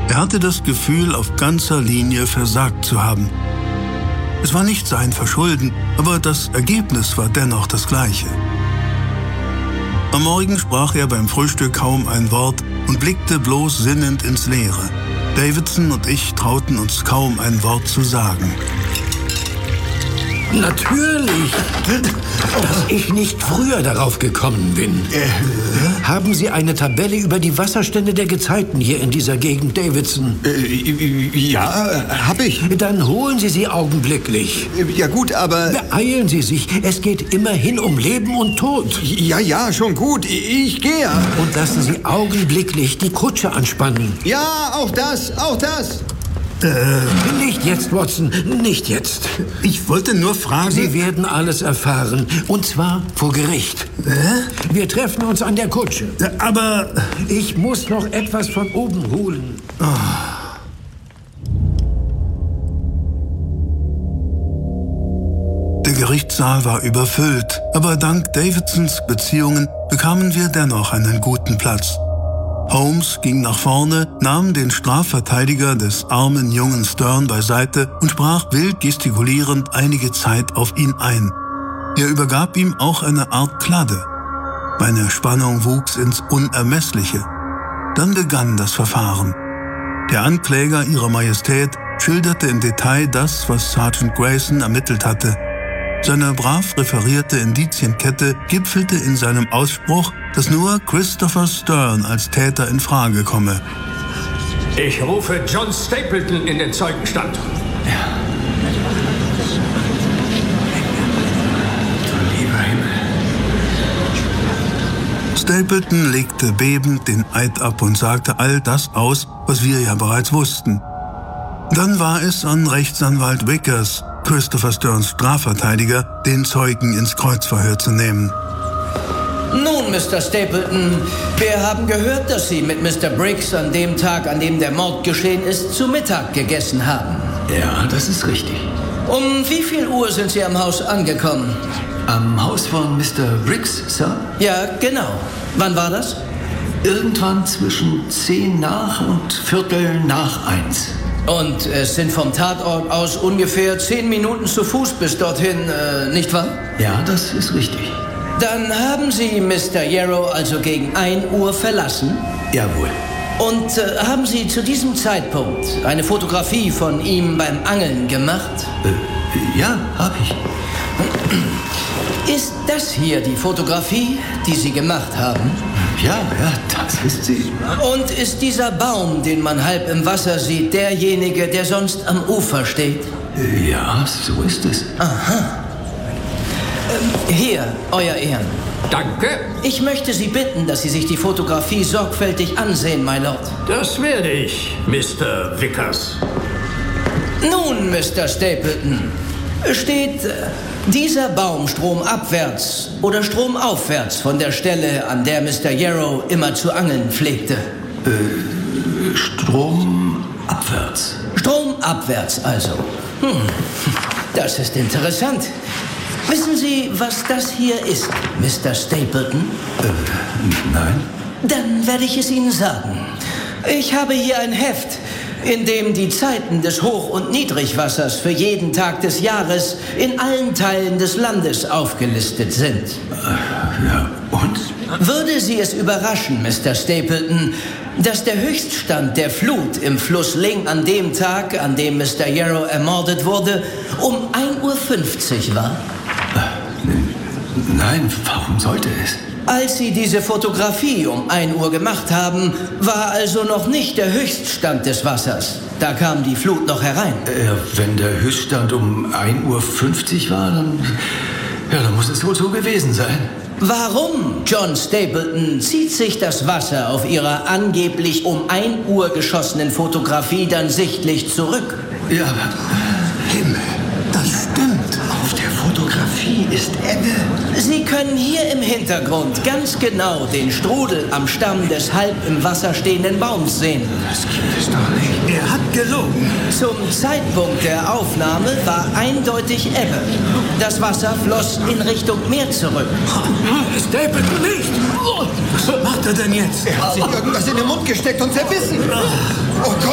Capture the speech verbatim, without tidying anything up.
Er hatte das Gefühl, auf ganzer Linie versagt zu haben. Es war nicht sein Verschulden, aber das Ergebnis war dennoch das gleiche. Am Morgen sprach er beim Frühstück kaum ein Wort und blickte bloß sinnend ins Leere. Davidson und ich trauten uns kaum ein Wort zu sagen. Natürlich, dass ich nicht früher darauf gekommen bin. Äh, Haben Sie eine Tabelle über die Wasserstände der Gezeiten hier in dieser Gegend, Davidson? Äh, ja, hab ich. Dann holen Sie sie augenblicklich. Ja gut, aber... Beeilen Sie sich, es geht immerhin um Leben und Tod. Ja, ja, schon gut, ich gehe. Und lassen Sie augenblicklich die Kutsche anspannen. Ja, auch das, auch das. Äh, nicht jetzt, Watson, nicht jetzt. Ich wollte nur fragen... Sie werden alles erfahren, und zwar vor Gericht. Hä? Wir treffen uns an der Kutsche. Aber... Ich muss noch etwas von oben holen. Oh. Der Gerichtssaal war überfüllt, aber dank Davidsons Beziehungen bekamen wir dennoch einen guten Platz. Holmes ging nach vorne, nahm den Strafverteidiger des armen jungen Stern beiseite und sprach wild gestikulierend einige Zeit auf ihn ein. Er übergab ihm auch eine Art Kladde. Meine Spannung wuchs ins Unermessliche. Dann begann das Verfahren. Der Ankläger Ihrer Majestät schilderte im Detail das, was Sergeant Grayson ermittelt hatte. Seine brav referierte Indizienkette gipfelte in seinem Ausspruch, dass nur Christopher Stern als Täter in Frage komme. Ich rufe John Stapleton in den Zeugenstand. Ja. Du lieber Himmel. Stapleton legte bebend den Eid ab und sagte all das aus, was wir ja bereits wussten. Dann war es an Rechtsanwalt Vickers, Christopher Sterns Strafverteidiger, den Zeugen ins Kreuzverhör zu nehmen. Nun, Mister Stapleton, wir haben gehört, dass Sie mit Mister Briggs an dem Tag, an dem der Mord geschehen ist, zu Mittag gegessen haben. Ja, das ist richtig. Um wie viel Uhr sind Sie am Haus angekommen? Am Haus von Mister Briggs, Sir? Ja, genau. Wann war das? Irgendwann zwischen zehn nach und Viertel nach eins. Und es sind vom Tatort aus ungefähr zehn Minuten zu Fuß bis dorthin, äh, nicht wahr? Ja, das ist richtig. Dann haben Sie Mister Yarrow also gegen ein Uhr verlassen? Jawohl. Und äh, haben Sie zu diesem Zeitpunkt eine Fotografie von ihm beim Angeln gemacht? Äh, ja, habe ich. Ist das hier die Fotografie, die Sie gemacht haben? Ja, ja, das ist sie. Und ist dieser Baum, den man halb im Wasser sieht, derjenige, der sonst am Ufer steht? Ja, so ist es. Aha. Ähm, hier, Euer Ehren. Danke. Ich möchte Sie bitten, dass Sie sich die Fotografie sorgfältig ansehen, my Lord. Das werde ich, Mister Vickers. Nun, Mister Stapleton, steht äh, dieser Baum stromabwärts oder stromaufwärts von der Stelle, an der Mister Yarrow immer zu angeln pflegte? Äh, stromabwärts. Stromabwärts also. Hm, das ist interessant. Wissen Sie, was das hier ist, Mister Stapleton? Äh, nein. Dann werde ich es Ihnen sagen. Ich habe hier ein Heft, in dem die Zeiten des Hoch- und Niedrigwassers für jeden Tag des Jahres in allen Teilen des Landes aufgelistet sind. Äh, ja, und? Würde Sie es überraschen, Mister Stapleton, dass der Höchststand der Flut im Fluss Ling an dem Tag, an dem Mister Yarrow ermordet wurde, um ein Uhr fünfzig war? Äh, nein, warum sollte es? Als Sie diese Fotografie um ein Uhr gemacht haben, war also noch nicht der Höchststand des Wassers. Da kam die Flut noch herein. Äh, wenn der Höchststand um ein Uhr fünfzig war, dann, ja, dann muss es wohl so gewesen sein. Warum, John Stapleton, zieht sich das Wasser auf Ihrer angeblich um ein Uhr geschossenen Fotografie dann sichtlich zurück? Ja, aber... Himmel, das stimmt. Auf der Fotografie ist Ebbe. Sie können hier im Hintergrund ganz genau den Strudel am Stamm des halb im Wasser stehenden Baums sehen. Das gibt es doch nicht. Er hat gelogen. Zum Zeitpunkt der Aufnahme war eindeutig Ebbe. Das Wasser floss in Richtung Meer zurück. Stapleton nicht! Was macht er denn jetzt? Er hat sich irgendwas in den Mund gesteckt und zerbissen. Oh Gott!